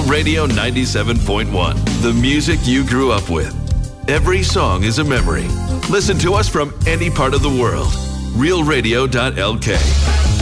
Radio 97.1, the music you grew up with. Every song is a memory. Listen to us from any part of the world. realradio.lk.